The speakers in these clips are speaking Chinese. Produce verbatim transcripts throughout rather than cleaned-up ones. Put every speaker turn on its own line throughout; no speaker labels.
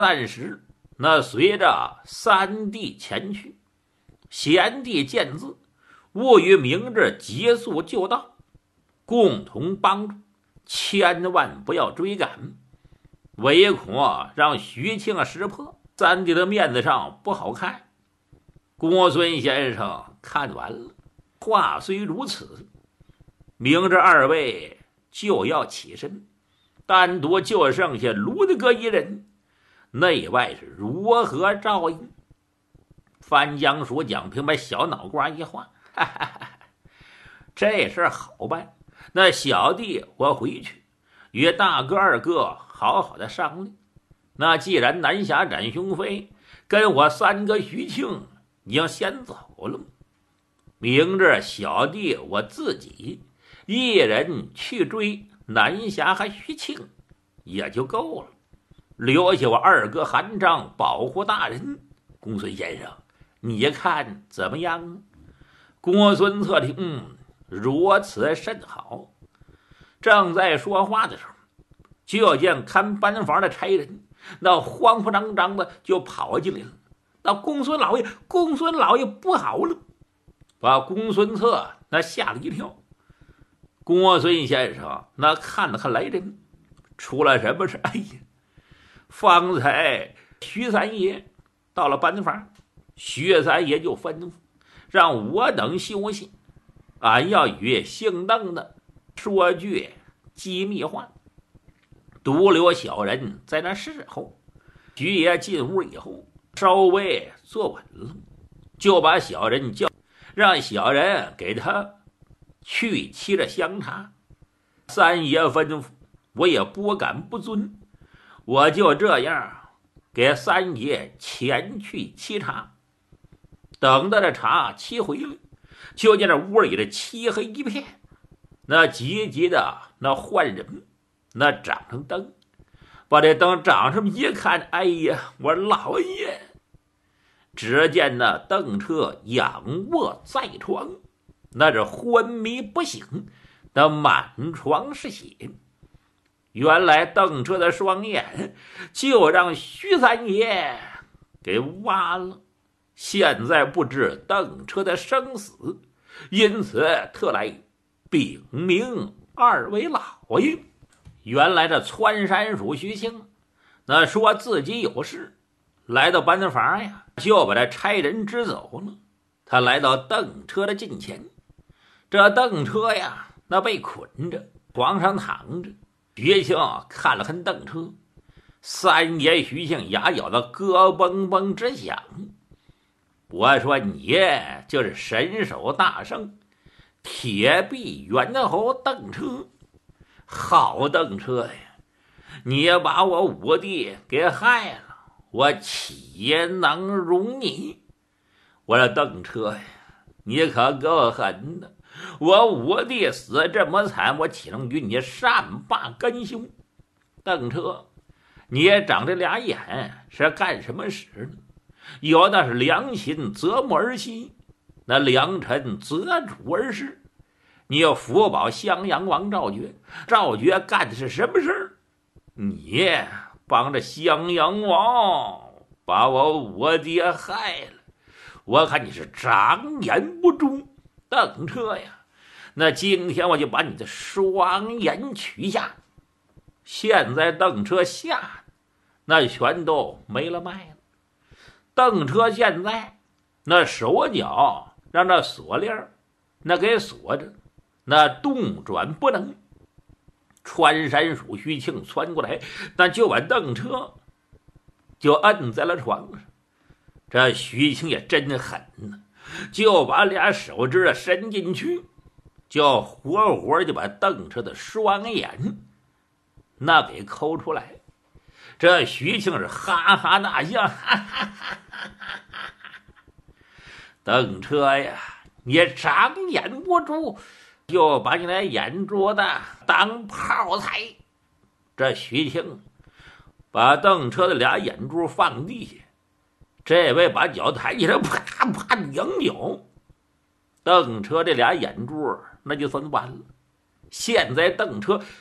但是那随着三弟前去，贤弟见字，我与明智急速就到，共同帮助，千万不要追赶，唯恐让徐庆识破，三弟的面子上不好看。公孙先生看完了，话虽如此，明智二位就要起身，单独就剩下卢大哥一人，内外是如何照应？翻江鼠蒋平把小脑瓜一画，哈哈哈，这事好办。那小弟我回去与大哥二哥好好的商量。那既然南侠斩雄飞跟我三哥徐庆已经先走了，明日小弟我自己一人去追南侠和徐庆也就够了，留下我二哥韩章保护大人。公孙先生，你看怎么样？公孙策听，嗯，如此甚好。正在说话的时候，就见看班房的差人那慌慌张张的就跑进来了。那公孙老爷，公孙老爷不好了！把公孙策那吓了一跳。公孙先生那看了看来人，出了什么事？哎呀，方才徐三爷到了班房，徐三爷就吩咐让我等休息，俺要与姓邓的说句机密话，独留小人在那侍候。徐爷进屋以后，稍微坐稳了，就把小人叫，让小人给他去沏着香茶。三爷吩咐，我也不敢不遵，我就这样给三爷前去沏茶。等到这茶沏回来，就见这屋里的漆黑一片，那急急的那换人，那掌上灯，把这灯掌上一看，哎呀，我老爷！只见那邓彻仰卧在床，那是昏迷不醒的，满床是血。原来邓彻的双眼就让徐三爷给挖了，现在不知邓彻的生死，因此特来禀明二位老爷。原来这穿山鼠徐庆那说自己有事，来到班房呀，就把这差人支走了。他来到邓车的近前，这邓车呀那被捆着，床上躺着。徐庆看了看邓车，三爷徐庆牙咬得咯嘣嘣直响。我说你就是神手大圣铁臂猿猴邓车，好邓车呀，你也把我五弟给害了，我岂能容你？我说邓车呀，你可够狠的，我五弟死这么惨，我岂能与你善罢甘休？邓车，你也长这俩眼是干什么使呢？有那是良心择木而栖，那良臣择主而事。你要福保襄阳王赵觉，赵觉干的是什么事儿？你帮着襄阳王把我五弟害了，我看你是长眼不忠。邓彻呀，那今天我就把你的双眼取下。现在邓彻吓那全都没了脉了。邓彻现在那手脚让那锁链那给锁着，那动转不能。穿山鼠徐庆窜过来，那就把邓彻就摁在了床上。这徐庆也真狠呢，就把俩手指伸进去，就活活就把邓彻的双眼那给抠出来。这徐庆是哈哈大笑，哈哈哈哈哈！邓彻呀，你长眼不住，就把你那眼珠子当炮踩。这徐庆把邓彻的俩眼珠放地下，这位把脚抬起来，啪啪两脚。邓彻这俩眼珠那就算完了。现在邓彻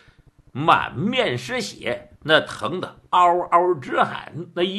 满面是血，那疼得嗷嗷直喊，那